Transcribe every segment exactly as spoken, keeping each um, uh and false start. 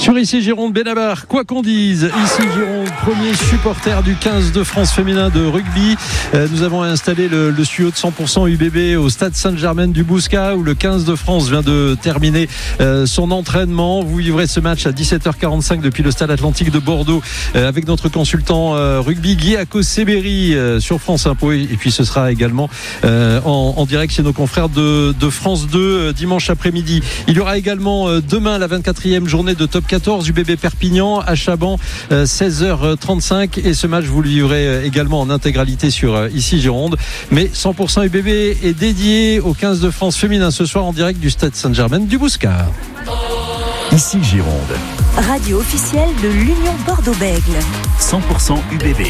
Sur Ici Gironde, Benabar, quoi qu'on dise, Ici Gironde, premier supporter du quinze de France féminin de rugby. Euh, nous avons installé le, le studio de cent pour cent U B B au stade Sainte-Germaine-du-Bouscat où le quinze de France vient de terminer euh, son entraînement. Vous vivrez ce match à dix-sept heures quarante-cinq depuis le stade Atlantique de Bordeaux euh, avec notre consultant euh, rugby Guy Akoseberi euh, sur France Info et, et puis ce sera également euh, en, en direct chez nos confrères de, de France deux euh, dimanche après-midi. Il y aura également euh, demain la vingt-quatrième journée de Top quatorze U B B Perpignan à Chaban euh, seize heures trente-cinq et ce match vous le vivrez euh, également en intégralité sur euh, Ici Gironde, mais cent pour cent U B B est dédié au quinze de France féminin ce soir en direct du stade Sainte-Germaine-du-Bouscat. Ici Gironde, radio officielle de l'Union Bordeaux-Bègles, cent pour cent U B B.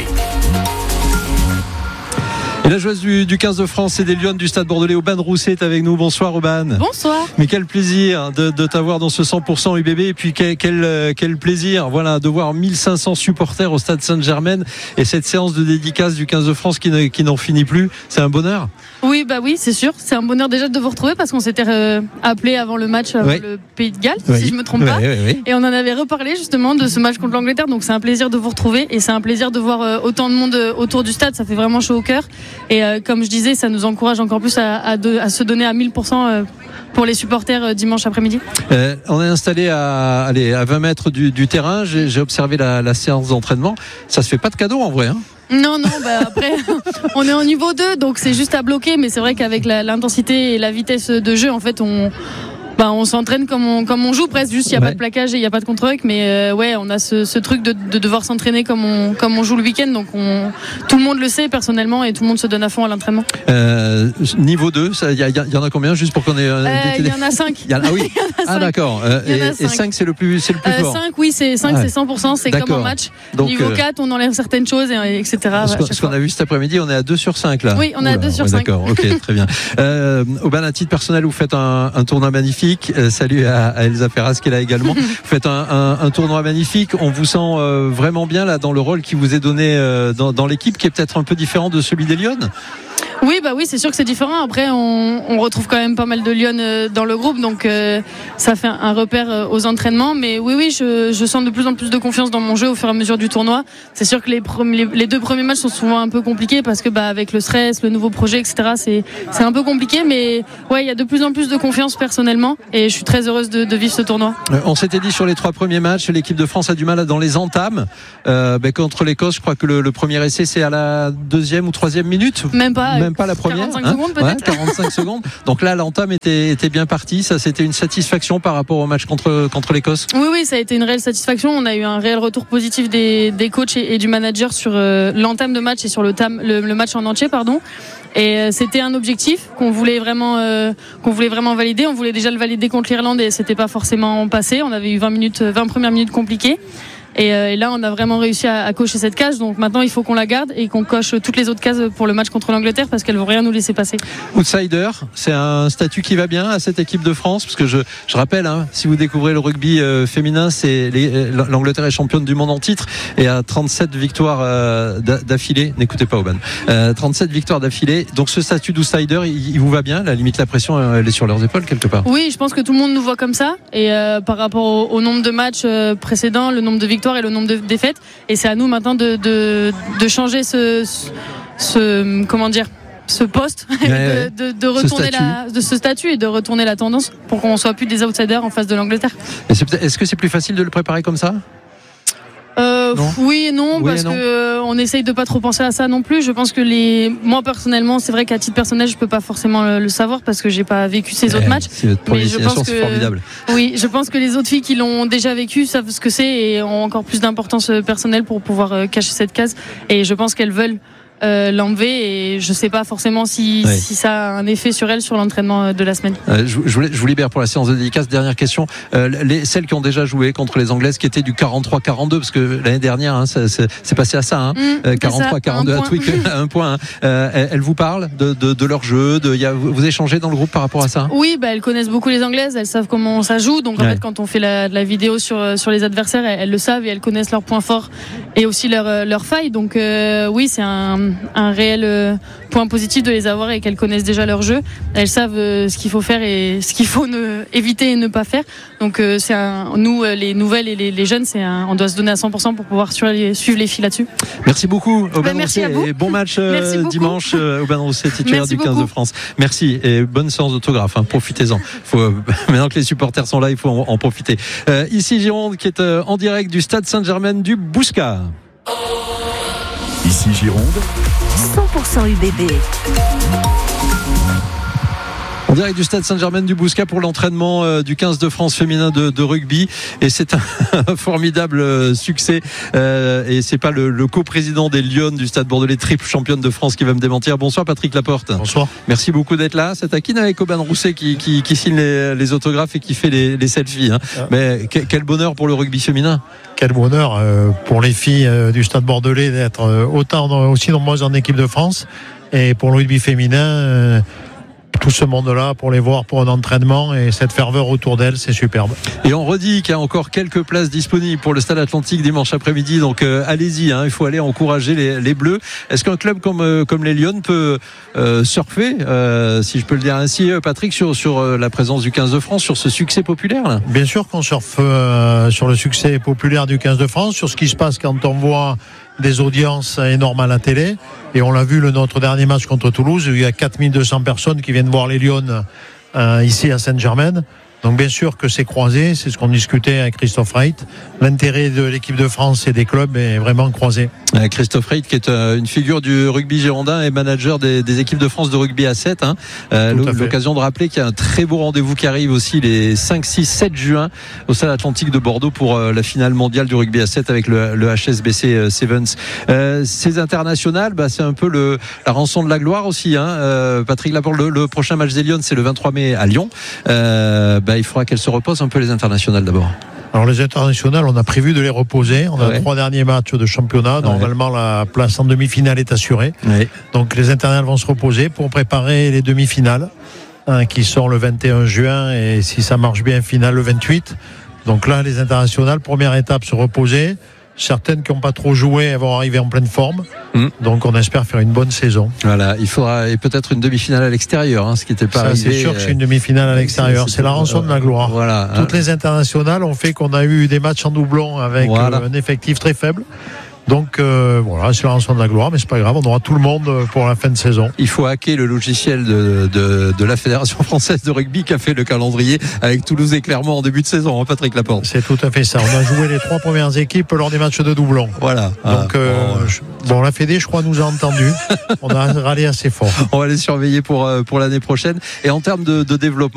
Et la joueuse du, du quinze de France et des Lionnes du stade bordelais, Aubane Rousset est avec nous. Bonsoir Aubane. Bonsoir. Mais quel plaisir de, de t'avoir dans ce cent pour cent U B B et puis quel, quel, quel plaisir voilà, de voir mille cinq cents supporters au stade Sainte-Germaine et cette séance de dédicace du quinze de France qui, ne, qui n'en finit plus. C'est un bonheur. Oui, bah oui, c'est sûr. C'est un bonheur déjà de vous retrouver parce qu'on s'était euh, appelé avant le match avant oui. le Pays de Galles, oui. si je me trompe oui, pas. Oui, oui. Et on en avait reparlé justement de ce match contre l'Angleterre. Donc c'est un plaisir de vous retrouver et c'est un plaisir de voir euh, autant de monde euh, autour du stade. Ça fait vraiment chaud au cœur. Et euh, comme je disais, ça nous encourage encore plus à, à, de, à se donner à mille pour cent euh, pour les supporters euh, dimanche après-midi. Euh, on est installé à, allez, à vingt mètres du, du terrain. J'ai, j'ai observé la, la séance d'entraînement. Ça se fait pas de cadeau en vrai, hein. Non, non, bah après, on est en niveau deux, donc c'est juste à bloquer, mais c'est vrai qu'avec la, l'intensité et la vitesse de jeu, en fait, on, bah, on s'entraîne comme on, comme on joue presque, juste il n'y a ouais. pas de plaquage et il n'y a pas de contre-hook, mais euh, ouais, on a ce, ce truc de, de devoir s'entraîner comme on, comme on joue le week-end, donc on, tout le monde le sait personnellement et tout le monde se donne à fond à l'entraînement. Euh, niveau deux, il y, y, y en a combien, juste pour qu'on ait... Euh, il y en a cinq. Ah oui, ah d'accord, euh, et, et cinq c'est le plus, c'est le plus euh, fort. cinq, oui, c'est, cinq ouais. c'est cent pour cent, c'est d'accord. Comme en match. Donc, niveau euh, quatre, on enlève certaines choses, et, et cetera. Ce, ouais, ce qu'on a vu cet après-midi, on est à deux sur cinq là. Oui, on est à deux sur cinq. D'accord, ok, très bien. Euh, Aubane, à titre personnel, vous faites un, un tournoi magnifique. Euh, salut à, à Elsa Ferraz qui est là également. Vous faites un, un, un tournoi magnifique. On vous sent euh, vraiment bien là dans le rôle qui vous est donné euh, dans, dans l'équipe, qui est peut-être un peu différent de celui des Lionnes. Oui, bah oui, c'est sûr que c'est différent. Après, on, on retrouve quand même pas mal de Lionnes dans le groupe, donc euh, ça fait un repère aux entraînements. Mais oui, oui, je, je sens de plus en plus de confiance dans mon jeu au fur et à mesure du tournoi. C'est sûr que les, les, les deux premiers matchs sont souvent un peu compliqués parce que bah avec le stress, le nouveau projet, et cetera, c'est c'est un peu compliqué. Mais ouais, il y a de plus en plus de confiance personnellement, et je suis très heureuse de, de vivre ce tournoi. On s'était dit sur les trois premiers matchs, l'équipe de France a du mal dans les entames. Euh, ben contre l'Écosse, je crois que le, le premier essai c'est à la deuxième ou troisième minute. Même pas. Même pas la première. quarante-cinq hein secondes peut-être. Ouais, quarante-cinq secondes. Donc là, l'entame était, était bien partie. Ça, c'était une satisfaction par rapport au match contre, contre l'Écosse. Oui, oui, ça a été une réelle satisfaction. On a eu un réel retour positif des, des coachs et, et du manager sur euh, l'entame de match et sur le, tam, le, le match en entier, pardon. Et euh, c'était un objectif qu'on voulait vraiment, euh, qu'on voulait vraiment valider. On voulait déjà le valider contre l'Irlande et c'était pas forcément passé. On avait eu vingt minutes, vingt premières minutes compliquées. Et, euh, et là, on a vraiment réussi à, à cocher cette case. Donc maintenant, il faut qu'on la garde et qu'on coche toutes les autres cases pour le match contre l'Angleterre parce qu'elles vont rien nous laisser passer. Outsider, c'est un statut qui va bien à cette équipe de France parce que je, je rappelle, hein, si vous découvrez le rugby euh, féminin, c'est les, l'Angleterre est championne du monde en titre et à trente-sept victoires euh, d'affilée. N'écoutez pas Aubane. Euh, trente-sept victoires d'affilée. Donc ce statut d'outsider, il, il vous va bien. La limite, la pression, elle est sur leurs épaules quelque part. Oui, je pense que tout le monde nous voit comme ça. Et euh, par rapport au, au nombre de matchs euh, précédents, le nombre de victoires et le nombre de défaites, et c'est à nous maintenant de, de, de changer ce, ce comment dire ce poste ouais, ouais. de, de, de retourner ce la, de ce statut et de retourner la tendance pour qu'on soit plus des outsiders en face de l'Angleterre. Et c'est, est-ce que c'est plus facile de le préparer comme ça? Euh, oui et non, oui parce et non. que euh, on essaye de pas trop penser à ça non plus. Je pense que les, moi personnellement, c'est vrai qu'à titre personnel, je peux pas forcément le, le savoir parce que j'ai pas vécu ces eh, autres matchs. Mais je pense que c'est formidable. Oui, je pense que les autres filles qui l'ont déjà vécu savent ce que c'est et ont encore plus d'importance personnelle pour pouvoir euh, cacher cette case. Et je pense qu'elles veulent Euh, l'enlever et je sais pas forcément si, oui. si ça a un effet sur elle sur l'entraînement de la semaine. Euh, je, je, vous, je vous libère pour la séance de dédicace. Dernière question. Euh, les, celles qui ont déjà joué contre les Anglaises qui étaient du quarante-trois quarante-deux parce que l'année dernière hein, ça, c'est, c'est passé à ça, hein, mmh, euh, quarante-trois quarante-deux à Twick à un point. Hein. Euh, elles, elles vous parlent de, de, de leur jeu de, y a, vous échangez dans le groupe par rapport à ça? Oui, bah, elles connaissent beaucoup les Anglaises, elles savent comment ça joue donc en ouais. fait quand on fait la, la vidéo sur, sur les adversaires elles, elles le savent et elles connaissent leurs points forts et aussi leurs leur failles donc euh, oui c'est un un, un réel euh, point positif de les avoir et qu'elles connaissent déjà leur jeu. Elles savent euh, ce qu'il faut faire et ce qu'il faut ne, éviter et ne pas faire. Donc euh, c'est un, nous, euh, les nouvelles et les, les jeunes, c'est un, on doit se donner à cent pour cent pour pouvoir suivre les, suivre les filles là-dessus. Merci beaucoup, Aubin Ben, merci Rousset, à vous. et bon match euh, dimanche, euh, Aubin Rousset, titulaire Merci du quinze beaucoup. de France. Merci et bonne séance d'autographe, hein, profitez-en. Faut, euh, maintenant que les supporters sont là, il faut en, en profiter. Euh, ici Gironde qui est euh, en direct du stade Saint-Germain du Bouscat. Ici Gironde, cent pour cent U B B. En direct du stade Saint-Germain du Bouscat pour l'entraînement euh, du quinze de France féminin de, de rugby, et c'est un, un formidable euh, succès, euh, et c'est pas le, le coprésident des Lyonnes du stade bordelais, triple championne de France, qui va me démentir. Bonsoir Patrick Laporte. Bonsoir. Merci beaucoup d'être là. C'est taquine avec Aubin Rousset qui, qui, qui signe les, les autographes et qui fait les, les selfies, hein. Ah. Mais que, quel bonheur pour le rugby féminin. Quel bonheur euh, pour les filles euh, du stade bordelais d'être euh, autant aussi nombreuses en équipe de France, et pour le rugby féminin euh, tout ce monde-là, pour les voir pour un entraînement et cette ferveur autour d'elles, c'est superbe. Et on redit qu'il y a encore quelques places disponibles pour le Stade Atlantique dimanche après-midi, donc euh, allez-y, hein, il faut aller encourager les, les Bleus. Est-ce qu'un club comme, euh, comme les Lyonnes peut euh, surfer, euh, si je peux le dire ainsi, Patrick, sur, sur euh, la présence du quinze de France, sur ce succès populaire là ? Bien sûr qu'on surfe euh, sur le succès populaire du quinze de France, sur ce qui se passe quand on voit des audiences énormes à la télé, et on l'a vu le notre dernier match contre Toulouse, où il y a quatre mille deux cents personnes qui viennent voir les Lyonnes euh, ici à Saint-Germain. Donc bien sûr que c'est croisé, c'est ce qu'on discutait avec Christophe Reit. L'intérêt de l'équipe de France et des clubs est vraiment croisé. Christophe Reit, qui est une figure du rugby girondin et manager des, des équipes de France de rugby à sept, hein. euh, l'occasion de rappeler qu'il y a un très beau rendez-vous qui arrive aussi les cinq, six, sept juin au Stade Atlantique de Bordeaux pour euh, la finale mondiale du rugby à sept avec le, le H S B C euh, Sevens. Euh, ces internationales, bah, c'est un peu le, la rançon de la gloire aussi, hein. euh, Patrick Laporte, le, le prochain match des Lyonnes, c'est le vingt-trois mai à Lyon. Euh, bah, il faudra qu'elles se reposent un peu, les internationales d'abord. Alors les internationales, on a prévu de les reposer. On a ouais. trois derniers matchs de championnat. Normalement, ouais. la place en demi-finale est assurée. Ouais. Donc les internationales vont se reposer pour préparer les demi-finales, hein, qui sont le vingt et un juin, et si ça marche bien, finale le vingt-huit. Donc là, les internationales, première étape, se reposer. Certaines qui n'ont pas trop joué, elles vont arriver en pleine forme. Mmh. Donc on espère faire une bonne saison. Voilà, il faudra, et peut-être une demi-finale à l'extérieur, hein, ce qui n'était pas ça, arrivé. C'est sûr que c'est une demi-finale à l'extérieur. C'est, c'est, c'est la rançon euh, de la gloire. Voilà, Toutes hein. les internationales ont fait qu'on a eu des matchs en doublon avec voilà. euh, un effectif très faible. Donc euh, voilà, c'est la rançon de la gloire, mais c'est pas grave, on aura tout le monde pour la fin de saison. Il faut hacker le logiciel de, de, de la Fédération française de rugby qui a fait le calendrier avec Toulouse et Clermont en début de saison, hein, Patrick Laporte. C'est tout à fait ça. On a joué les trois premières équipes lors des matchs de doublon. Voilà. Donc, ah, euh, bon, je, bon, la Fédé, je crois, nous a entendus. On a râlé assez fort. On va les surveiller pour, pour l'année prochaine. Et en termes de, de développement,